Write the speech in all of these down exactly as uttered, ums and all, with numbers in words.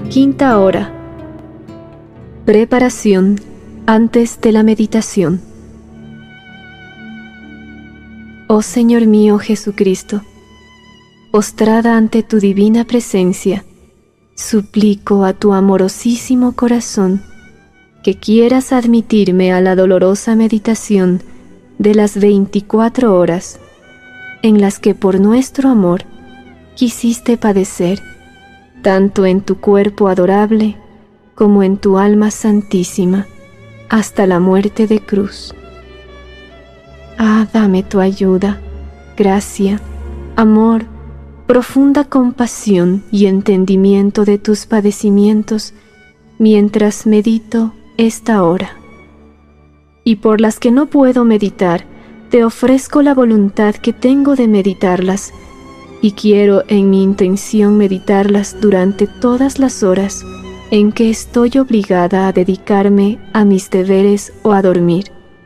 Quinta hora. Preparación antes de la meditación. Oh Señor mío Jesucristo, postrada ante tu divina presencia, suplico a tu amorosísimo corazón que quieras admitirme a la dolorosa meditación de las veinticuatro horas en las que por nuestro amor quisiste padecer, tanto en tu cuerpo adorable como en tu alma santísima, hasta la muerte de cruz. Ah, dame tu ayuda, gracia, amor, profunda compasión y entendimiento de tus padecimientos mientras medito esta hora. Y por las que no puedo meditar, te ofrezco la voluntad que tengo de meditarlas, y quiero en mi intención meditarlas durante todas las horas en que estoy obligada a dedicarme a mis deberes o a dormir.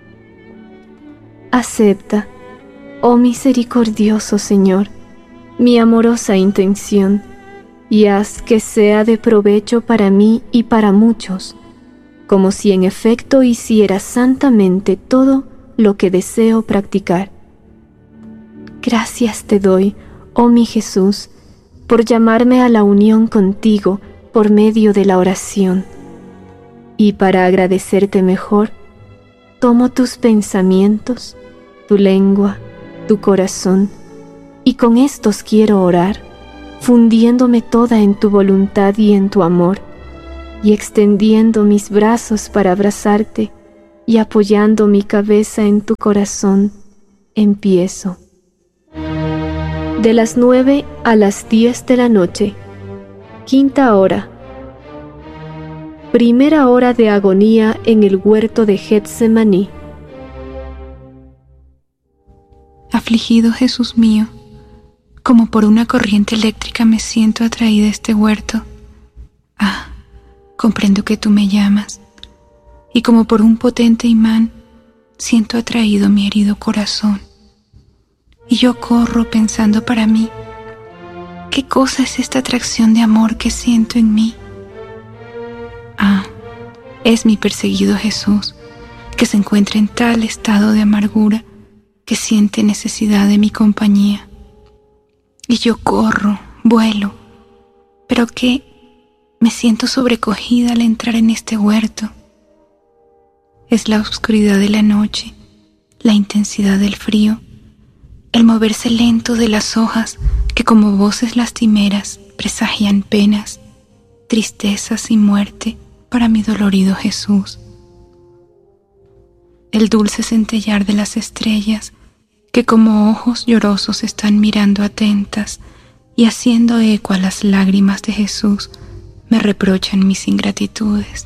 Acepta, oh misericordioso Señor, mi amorosa intención, y haz que sea de provecho para mí y para muchos, como si en efecto hiciera santamente todo lo que deseo practicar. Gracias te doy, oh mi Jesús, por llamarme a la unión contigo por medio de la oración. Y para agradecerte mejor, tomo tus pensamientos, tu lengua, tu corazón, y con estos quiero orar, fundiéndome toda en tu voluntad y en tu amor, y extendiendo mis brazos para abrazarte, y apoyando mi cabeza en tu corazón, empiezo. De las nueve a las diez de la noche, quinta hora. Primera hora de agonía en el huerto de Getsemaní. Afligido Jesús mío, como por una corriente eléctrica me siento atraída a este huerto. Ah, comprendo que tú me llamas, y como por un potente imán siento atraído mi herido corazón. Y yo corro pensando para mí, ¿qué cosa es esta atracción de amor que siento en mí? Ah, es mi perseguido Jesús, que se encuentra en tal estado de amargura que siente necesidad de mi compañía. Y yo corro, vuelo, pero que me siento sobrecogida al entrar en este huerto. Es la oscuridad de la noche, la intensidad del frío, el moverse lento de las hojas que como voces lastimeras presagian penas, tristezas y muerte para mi dolorido Jesús. El dulce centellar de las estrellas que como ojos llorosos están mirando atentas y haciendo eco a las lágrimas de Jesús me reprochan mis ingratitudes.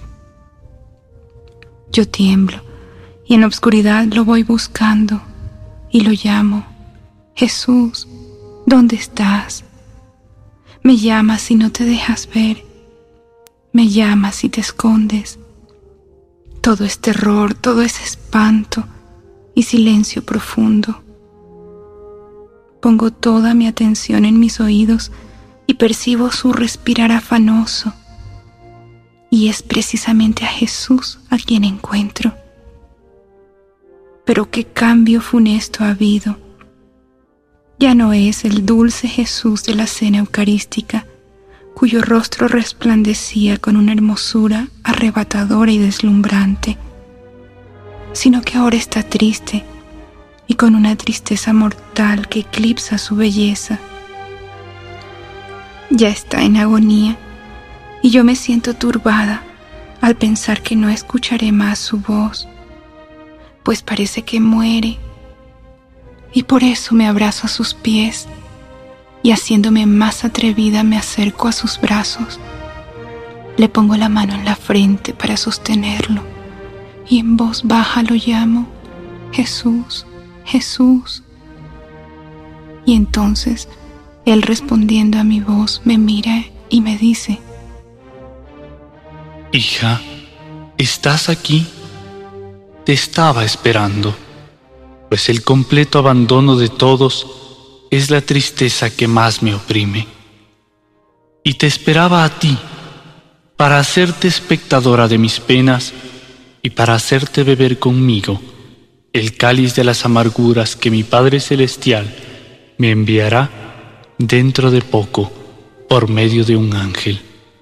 Yo tiemblo y en obscuridad lo voy buscando y lo llamo: Jesús, ¿dónde estás? Me llamas y no te dejas ver. Me llamas y te escondes. Todo es terror, todo es espanto y silencio profundo. Pongo toda mi atención en mis oídos y percibo su respirar afanoso. Y es precisamente a Jesús a quien encuentro. Pero qué cambio funesto ha habido. Ya no es el dulce Jesús de la cena eucarística, cuyo rostro resplandecía con una hermosura arrebatadora y deslumbrante, sino que ahora está triste y con una tristeza mortal que eclipsa su belleza. Ya está en agonía y yo me siento turbada al pensar que no escucharé más su voz, pues parece que muere. Y por eso me abrazo a sus pies y haciéndome más atrevida me acerco a sus brazos. Le pongo la mano en la frente para sostenerlo y en voz baja lo llamo: Jesús, Jesús. Y entonces él, respondiendo a mi voz, me mira y me dice: Hija, ¿estás aquí? Te estaba esperando. Pues el completo abandono de todos es la tristeza que más me oprime. Y te esperaba a ti, para hacerte espectadora de mis penas y para hacerte beber conmigo el cáliz de las amarguras que mi Padre Celestial me enviará dentro de poco por medio de un ángel.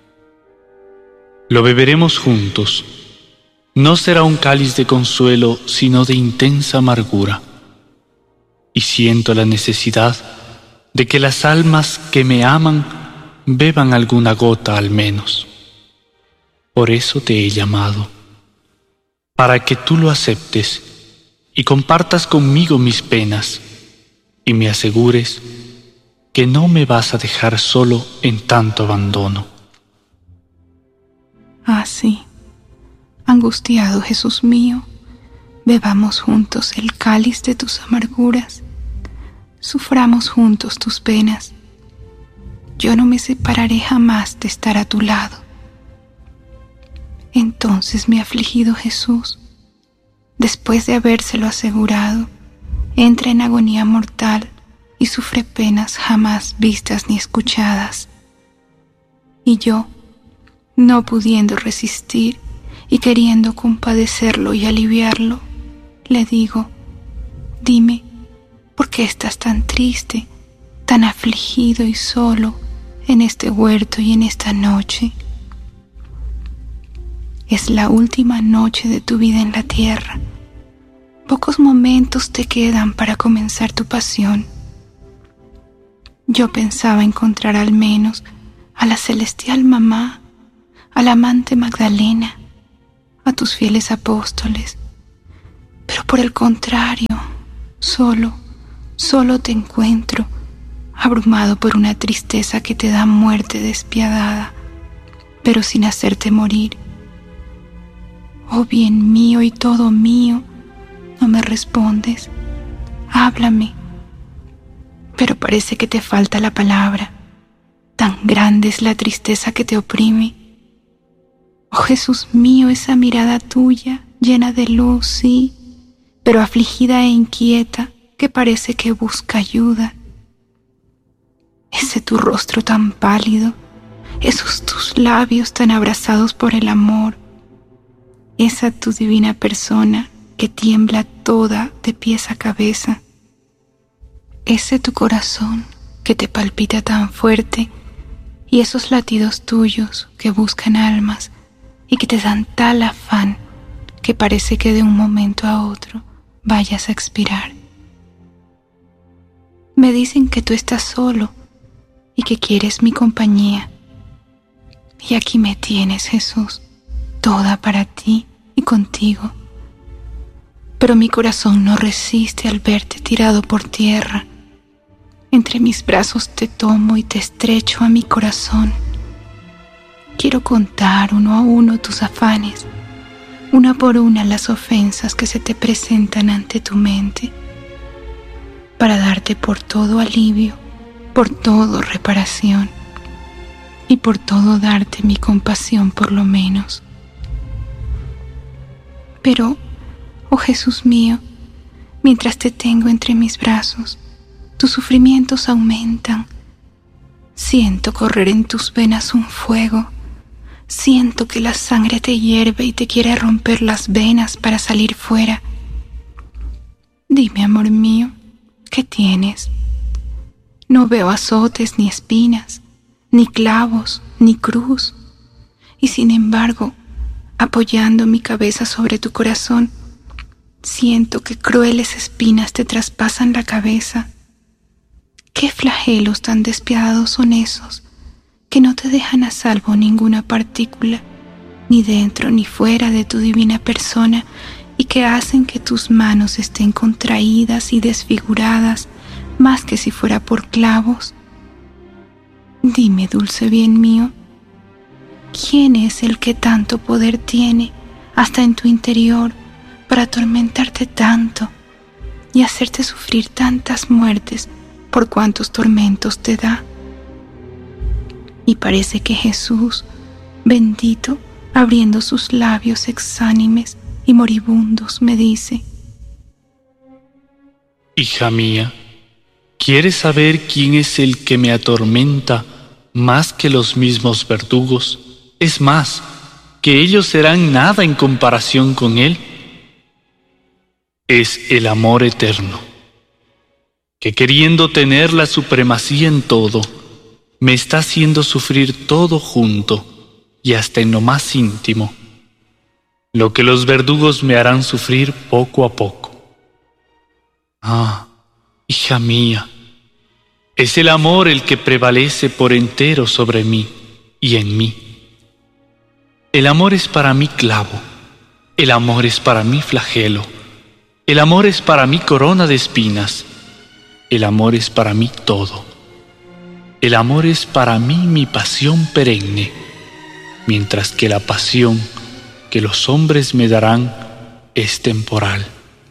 Lo beberemos juntos. No será un cáliz de consuelo, sino de intensa amargura. Y siento la necesidad de que las almas que me aman beban alguna gota al menos. Por eso te he llamado, para que tú lo aceptes y compartas conmigo mis penas y me asegures que no me vas a dejar solo en tanto abandono. Ah, sí. Angustiado Jesús mío, bebamos juntos el cáliz de tus amarguras, suframos juntos tus penas. Yo no me separaré jamás de estar a tu lado. Entonces mi afligido Jesús, después de habérselo asegurado, entra en agonía mortal y sufre penas jamás vistas ni escuchadas. Y yo, no pudiendo resistir y queriendo compadecerlo y aliviarlo, le digo: dime, ¿por qué estás tan triste, tan afligido y solo en este huerto y en esta noche? Es la última noche de tu vida en la tierra. Pocos momentos te quedan para comenzar tu pasión. Yo pensaba encontrar al menos a la celestial mamá, a la amante Magdalena, a tus fieles apóstoles, pero por el contrario, solo, solo te encuentro, abrumado por una tristeza que te da muerte despiadada, pero sin hacerte morir. Oh bien mío y todo mío, no me respondes, háblame, pero parece que te falta la palabra, tan grande es la tristeza que te oprime. Oh Jesús mío, esa mirada tuya, llena de luz, sí, pero afligida e inquieta, que parece que busca ayuda. Ese tu rostro tan pálido, esos tus labios tan abrasados por el amor, esa tu divina persona que tiembla toda de pies a cabeza, ese tu corazón que te palpita tan fuerte y esos latidos tuyos que buscan almas y que te dan tal afán que parece que de un momento a otro vayas a expirar. Me dicen que tú estás solo y que quieres mi compañía. Y aquí me tienes, Jesús, toda para ti y contigo. Pero mi corazón no resiste al verte tirado por tierra. Entre mis brazos te tomo y te estrecho a mi corazón. Quiero contar uno a uno tus afanes, una por una las ofensas que se te presentan ante tu mente, para darte por todo alivio, por todo reparación, y por todo darte mi compasión por lo menos. Pero, oh Jesús mío, mientras te tengo entre mis brazos, tus sufrimientos aumentan. Siento correr en tus venas un fuego. Siento que la sangre te hierve y te quiere romper las venas para salir fuera. Dime, amor mío, ¿qué tienes? No veo azotes ni espinas, ni clavos, ni cruz. Y sin embargo, apoyando mi cabeza sobre tu corazón, siento que crueles espinas te traspasan la cabeza. ¿Qué flagelos tan despiadados son esos que no te dejan a salvo ninguna partícula, ni dentro ni fuera de tu divina persona, y que hacen que tus manos estén contraídas y desfiguradas más que si fuera por clavos? Dime, dulce bien mío, ¿quién es el que tanto poder tiene hasta en tu interior para atormentarte tanto y hacerte sufrir tantas muertes por cuantos tormentos te da? Y parece que Jesús, bendito, abriendo sus labios exánimes y moribundos, me dice: hija mía, ¿quieres saber quién es el que me atormenta más que los mismos verdugos, Es más, que ellos serán nada en comparación con Él. Es el amor eterno, que queriendo tener la supremacía en todo, me está haciendo sufrir todo junto y hasta en lo más íntimo, lo que los verdugos me harán sufrir poco a poco. Ah, hija mía, es el amor el que prevalece por entero sobre mí y en mí. El amor es para mí clavo, el amor es para mí flagelo, el amor es para mí corona de espinas, el amor es para mí todo. El amor es para mí mi pasión perenne, mientras que la pasión que los hombres me darán es temporal.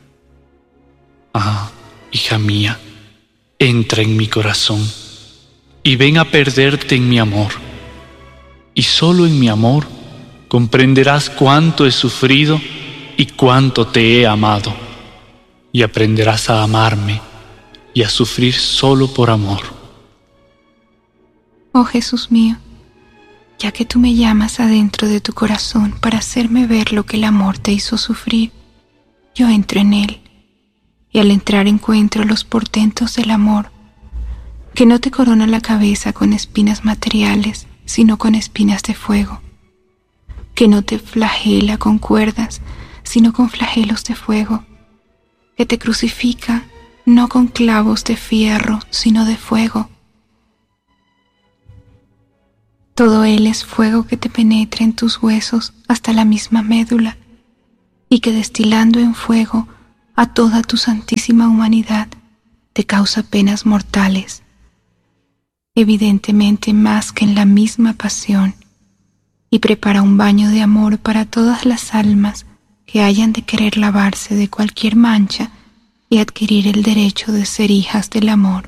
Ah, hija mía, entra en mi corazón y ven a perderte en mi amor. Y solo en mi amor comprenderás cuánto he sufrido y cuánto te he amado, y aprenderás a amarme y a sufrir solo por amor. Oh Jesús mío, ya que tú me llamas adentro de tu corazón para hacerme ver lo que el amor te hizo sufrir, yo entro en él, y al entrar encuentro los portentos del amor, que no te corona la cabeza con espinas materiales, sino con espinas de fuego, que no te flagela con cuerdas, sino con flagelos de fuego, que te crucifica no con clavos de fierro, sino de fuego. Todo él es fuego que te penetra en tus huesos hasta la misma médula, y que destilando en fuego a toda tu santísima humanidad te causa penas mortales, evidentemente más que en la misma pasión, y prepara un baño de amor para todas las almas que hayan de querer lavarse de cualquier mancha y adquirir el derecho de ser hijas del amor.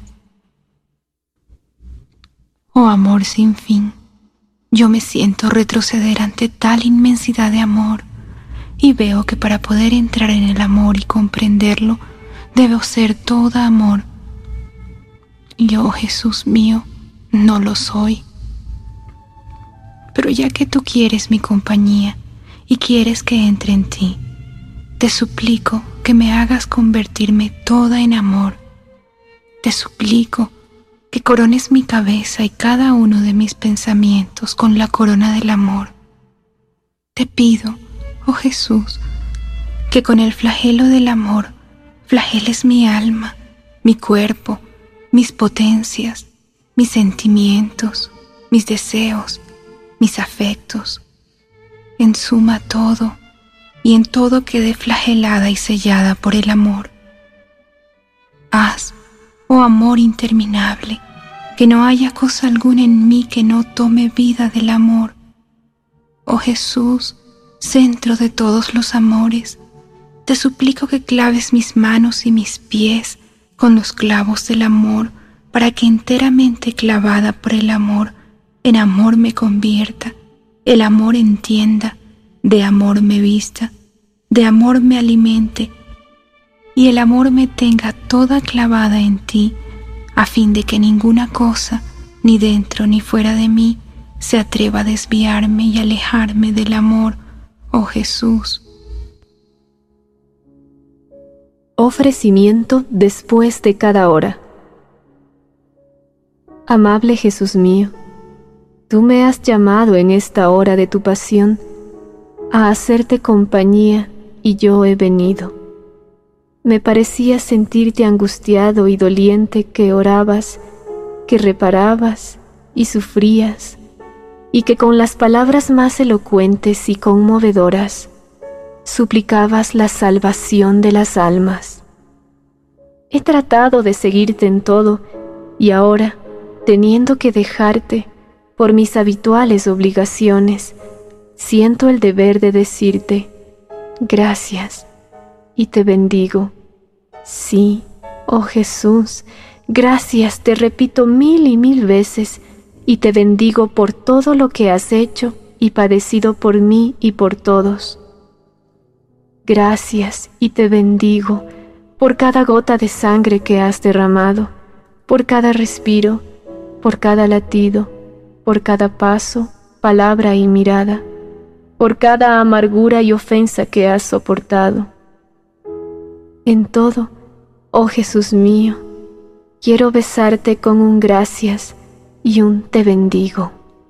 Oh amor sin fin, yo me siento retroceder ante tal inmensidad de amor, y veo que para poder entrar en el amor y comprenderlo, debo ser toda amor. Yo, Jesús mío, no lo soy. Pero ya que tú quieres mi compañía y quieres que entre en ti, te suplico que me hagas convertirme toda en amor. Te suplico que corones mi cabeza y cada uno de mis pensamientos con la corona del amor. Te pido, oh Jesús, que con el flagelo del amor flageles mi alma, mi cuerpo, mis potencias, mis sentimientos, mis deseos, mis afectos, en suma todo, y en todo quede flagelada y sellada por el amor. Haz, oh amor interminable, que no haya cosa alguna en mí que no tome vida del amor. Oh Jesús, centro de todos los amores, te suplico que claves mis manos y mis pies con los clavos del amor, para que enteramente clavada por el amor, en amor me convierta, el amor entienda, de amor me vista, de amor me alimente, y el amor me tenga toda clavada en ti, a fin de que ninguna cosa, ni dentro ni fuera de mí, se atreva a desviarme y alejarme del amor, oh Jesús. Ofrecimiento después de cada hora. Amable Jesús mío, tú me has llamado en esta hora de tu pasión a hacerte compañía, y yo he venido. Me parecía sentirte angustiado y doliente, que orabas, que reparabas y sufrías, y que con las palabras más elocuentes y conmovedoras suplicabas la salvación de las almas. He tratado de seguirte en todo, y ahora, teniendo que dejarte por mis habituales obligaciones, siento el deber de decirte gracias y te bendigo. Sí, oh Jesús, gracias te repito mil y mil veces, y te bendigo por todo lo que has hecho y padecido por mí y por todos. Gracias y te bendigo por cada gota de sangre que has derramado, por cada respiro, por cada latido, por cada paso, palabra y mirada, por cada amargura y ofensa que has soportado. En todo, oh Jesús mío, quiero besarte con un gracias y un te bendigo.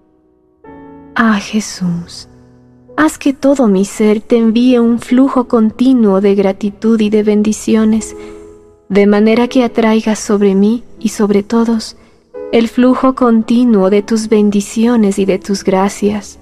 Ah, Jesús, haz que todo mi ser te envíe un flujo continuo de gratitud y de bendiciones, de manera que atraigas sobre mí y sobre todos el flujo continuo de tus bendiciones y de tus gracias.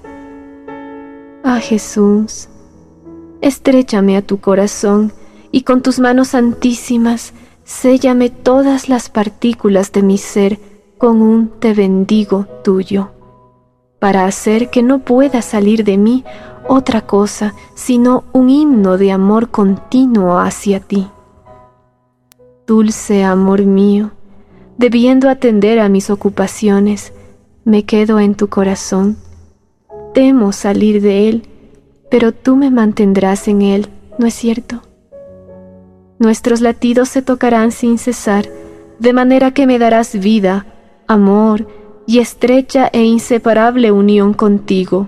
Ah, Jesús, estréchame a tu corazón y con tus manos santísimas séllame todas las partículas de mi ser con un te bendigo tuyo, para hacer que no pueda salir de mí otra cosa sino un himno de amor continuo hacia ti. Dulce amor mío, debiendo atender a mis ocupaciones, me quedo en tu corazón. Temo salir de él, pero tú me mantendrás en él, ¿no es cierto? Nuestros latidos se tocarán sin cesar, de manera que me darás vida, amor y estrecha e inseparable unión contigo.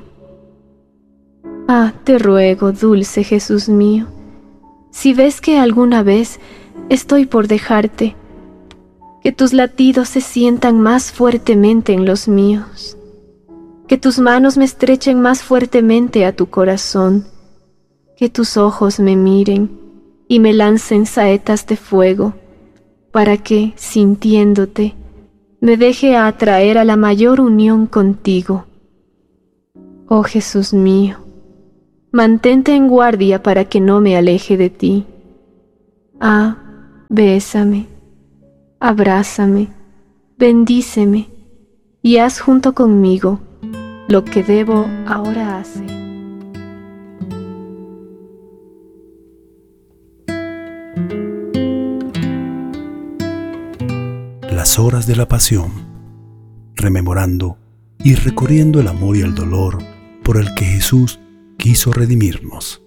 Ah, te ruego, dulce Jesús mío, si ves que alguna vez estoy por dejarte, que tus latidos se sientan más fuertemente en los míos, que tus manos me estrechen más fuertemente a tu corazón, que tus ojos me miren y me lancen saetas de fuego, para que, sintiéndote, me deje atraer a la mayor unión contigo. Oh Jesús mío, mantente en guardia para que no me aleje de ti. Ah, bésame, abrázame, bendíceme y haz junto conmigo lo que debo ahora hacer. Las horas de la pasión, rememorando y recorriendo el amor y el dolor por el que Jesús quiso redimirnos.